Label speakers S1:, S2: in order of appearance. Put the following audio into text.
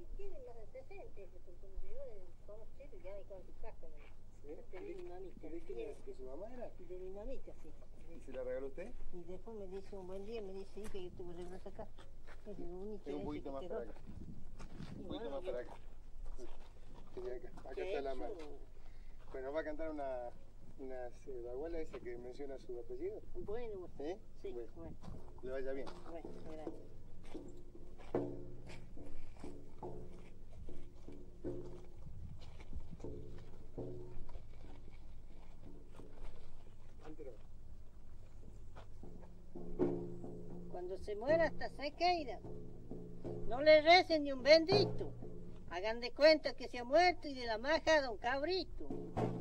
S1: tiene más de 60, porque como yo conocido ya hay con su casa. De mi mamita.
S2: ¿De su mamá era?
S1: De mi mamita, sí.
S2: ¿Y se la regaló usted?
S1: Y después me dice un buen día, me dice, hija, yo te voy a regalar acá. Es lo único
S2: Un poquito más para acá. Un poquito más para acá. Acá está la mano. Bueno, va a cantar unas bagualas esa que menciona su apellido.
S1: Bueno,
S2: ¿Eh?
S1: sí,
S2: bueno. Le vaya bien.
S1: Bueno, gracias. Cuando se muera hasta Sequeira, no le recen ni un bendito. Hagan de cuenta que se ha muerto y de la maja a don Cabrito.